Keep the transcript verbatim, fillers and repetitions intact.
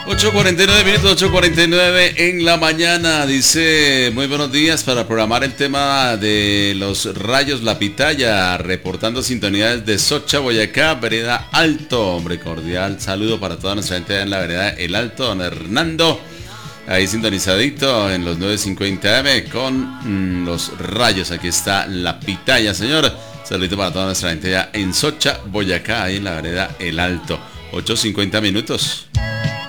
ocho cuarenta y nueve minutos, ocho cuarenta y nueve en la mañana. Dice, muy buenos días para programar el tema de los rayos La Pitaya, reportando sintonías de Socha, Boyacá, vereda Alto. Hombre, cordial saludo para toda nuestra gente en la vereda El Alto, don Hernando. Ahí sintonizadito en los nueve cincuenta eme con mmm, los rayos. Aquí está La Pitaya, señor. Saludito para toda nuestra gente ya en Socha, Boyacá, ahí en la vereda El Alto. ocho cincuenta minutos.